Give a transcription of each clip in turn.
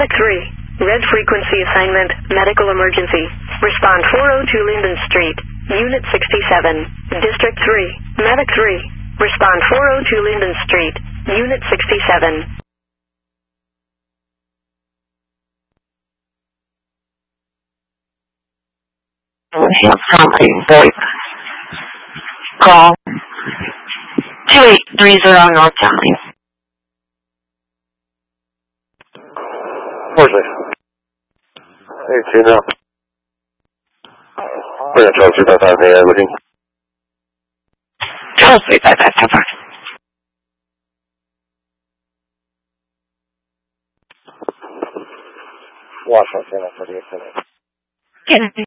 Medic 3, red frequency assignment, medical emergency. Respond 402 Linden Street, Unit 67, District 3, Medic 3. Respond 402 Linden Street, Unit 67. Have somebody voice call 2830 North County. Where's it? Hey, see now. We're going to Charles 355 the air looking. Charles 355, cover. Washington, that's what you're saying.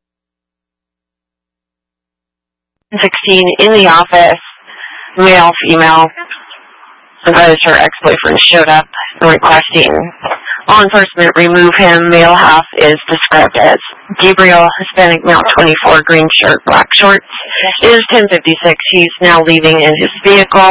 16 in the office, male, female, advised her ex-boyfriend showed up requesting law enforcement remove him. Male half is described as Gabriel, Hispanic male, 24, green shirt, black shorts. It is 10:56. He's now leaving in his vehicle.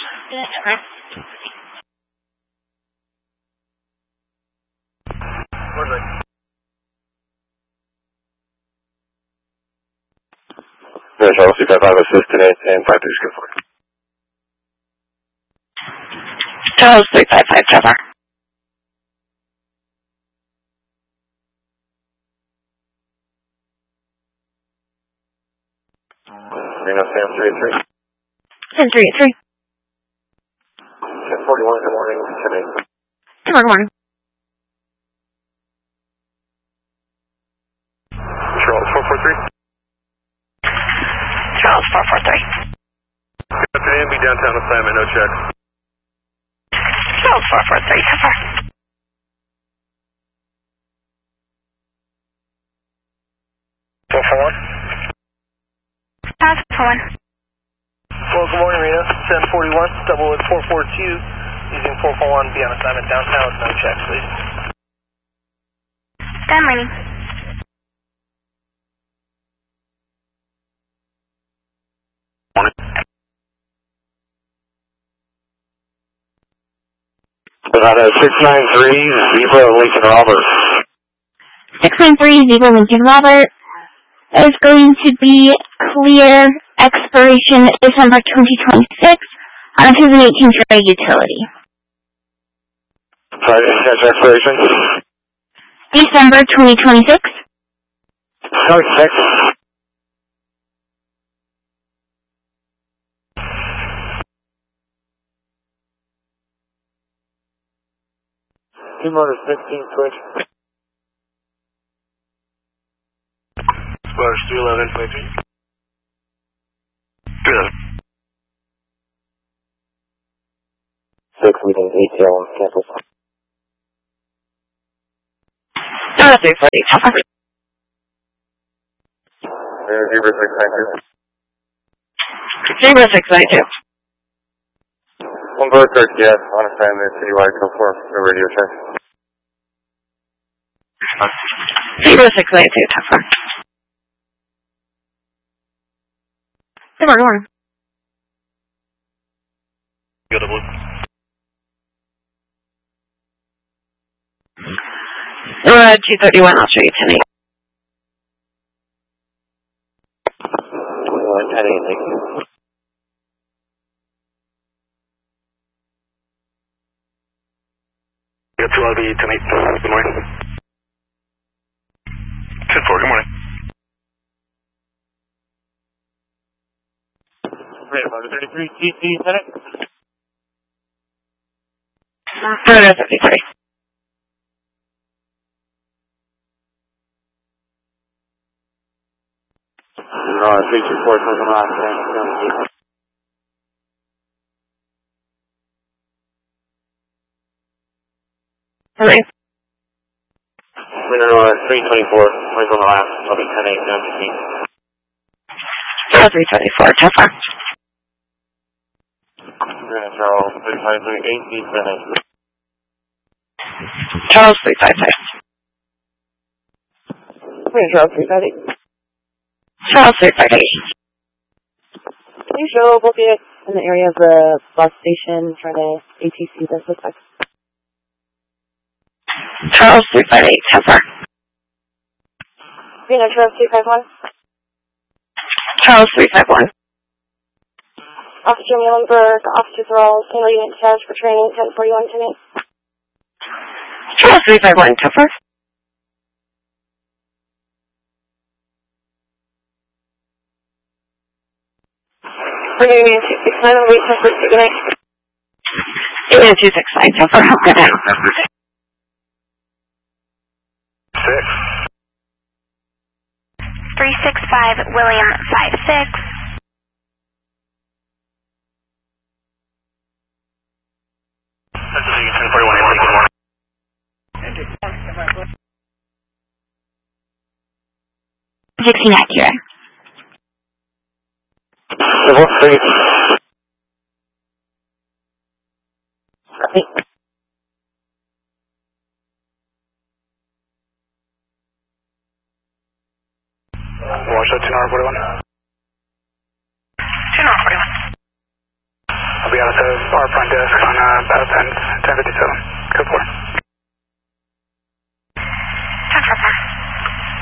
Yeah, Charles 355 assistant and 53 scope 4. Charles 355, cover. Reno Sam 383. Sam 383. 1041, good morning, 10-8. Good morning. Charles 443. Charles 443. Afternoon, be downtown assignment, no check. Charles 443, cover. Pass for one. Well, good morning, Reno. 1041, double with 442, using 441, be on assignment downtown with no checks, please. Done, lady. About 693, Zebra Lincoln Robert. 693 Zebra Lincoln Robert is going to be clear expiration December 2026 on a 2018 trade utility. Sorry, didn't catch expiration. December 2026. 26. Two motors, 15 switch. Splash 211, 23. 211. 6, we can ATL on campus. 343, cover. Zebra 692. Zebra 692. One bird third gas on assignment citywide code 4, no radio check. Zebra 692, cover. Good morning. Go to blue. We're at 231, I'll show you 10-8. 10-8, thank you. Got 2 LB, 10-8, good morning. 10-4, good morning. Right, 33, TC, Senate. 353. No, 324 was the last thing. Three. No, 324 was the last. I'll be 10-8 down to me. 324, cover. Charles 353, 8, Charles 355. Charles 358. Charles 358. Can you show both units in the area of the bus station for the ATC that suspect? Charles 358, how far? Reno Charles 351. Charles 351. Officer Muhlenberg, Officer Thrall, single unit dispatch for training, 1041 to me. Charles 351, how far? Reno Union 269 on the wait time for good night. Union 269, how far? Good night. 365 William 56. This is Union 1041. 16 accurate. Civil Street. Watch that 1041.